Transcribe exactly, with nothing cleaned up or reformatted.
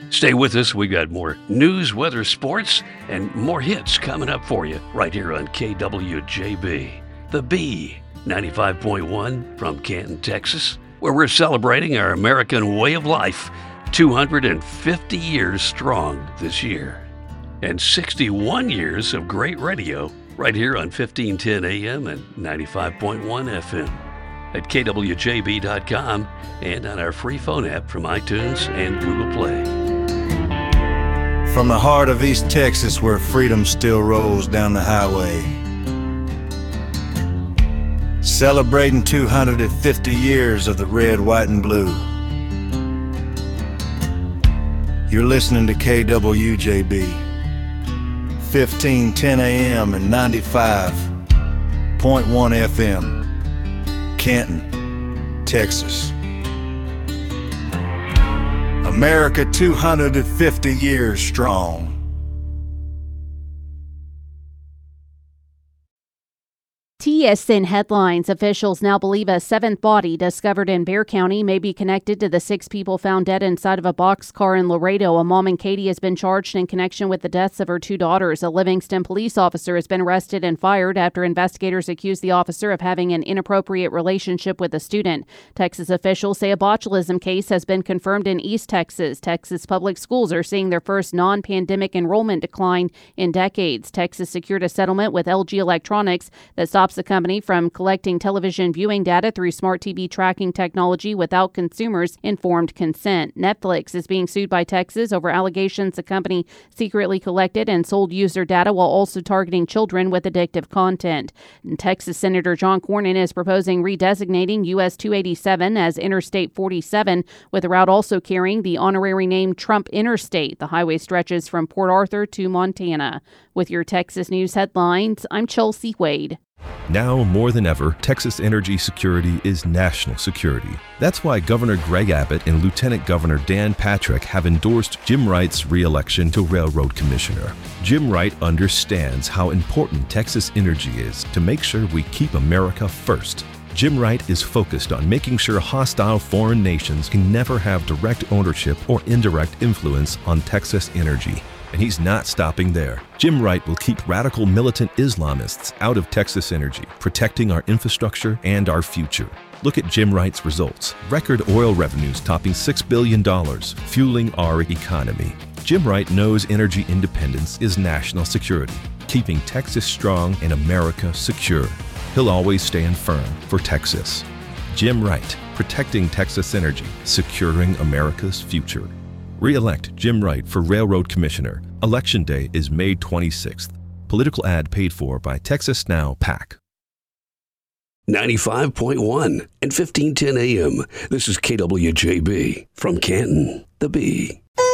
Stay with us. We got more news, weather, sports, and more hits coming up for you right here on K W J B. The B, ninety-five point one from Canton, Texas, where we're celebrating our American way of life, two hundred fifty years strong this year. And sixty-one years of great radio right here on fifteen ten A M and ninety-five point one F M. At K W J B dot com and on our free phone app from iTunes and Google Play. From the heart of East Texas, where freedom still rolls down the highway, celebrating two hundred fifty years of the red, white, and blue. You're listening to K W J B, fifteen ten A M and ninety-five point one F M. Canton, Texas. America two hundred fifty years strong. T S N headlines. Officials now believe a seventh body discovered in Bexar County may be connected to the six people found dead inside of a boxcar in Laredo. A mom in Katy has been charged in connection with the deaths of her two daughters. A Livingston police officer has been arrested and fired after investigators accused the officer of having an inappropriate relationship with a student. Texas officials say a botulism case has been confirmed in East Texas. Texas public schools are seeing their first non-pandemic enrollment decline in decades. Texas secured a settlement with L G Electronics that stops the company from collecting television viewing data through smart T V tracking technology without consumers' informed consent. Netflix is being sued by Texas over allegations the company secretly collected and sold user data while also targeting children with addictive content. And Texas Senator John Cornyn is proposing redesignating U S two eighty-seven as Interstate forty-seven, with the route also carrying the honorary name Trump Interstate. The highway stretches from Port Arthur to Montana. With your Texas News headlines, I'm Chelsea Wade. Now more than ever, Texas energy security is national security. That's why Governor Greg Abbott and Lieutenant Governor Dan Patrick have endorsed Jim Wright's re-election to Railroad Commissioner. Jim Wright understands how important Texas energy is to make sure we keep America first. Jim Wright is focused on making sure hostile foreign nations can never have direct ownership or indirect influence on Texas energy. And he's not stopping there. Jim Wright will keep radical militant Islamists out of Texas energy, protecting our infrastructure and our future. Look at Jim Wright's results. Record oil revenues topping six billion dollars, fueling our economy. Jim Wright knows energy independence is national security, keeping Texas strong and America secure. He'll always stand firm for Texas. Jim Wright, protecting Texas energy, securing America's future. Re-elect Jim Wright for Railroad Commissioner. Election Day is May twenty-sixth. Political ad paid for by Texas Now PAC. ninety-five point one and fifteen ten A M. This is K W J B from Canton, the B.